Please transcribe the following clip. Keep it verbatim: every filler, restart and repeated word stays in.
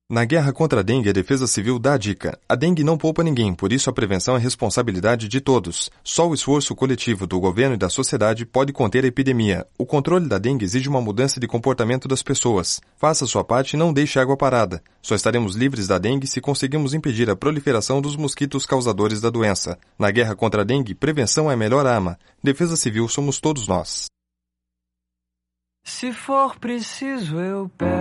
Na guerra contra a dengue, a Defesa Civil dá a dica. A dengue não poupa ninguém, por isso a prevenção é responsabilidade de todos. Só o esforço coletivo do governo e da sociedade pode conter a epidemia. O controle da dengue exige uma mudança de comportamento das pessoas. Faça sua parte e não deixe água parada. Só estaremos livres da dengue se conseguirmos impedir a proliferação dos mosquitos causadores da doença. Na guerra contra a dengue, prevenção é a melhor arma. Defesa Civil somos todos nós. Se for preciso, eu pego.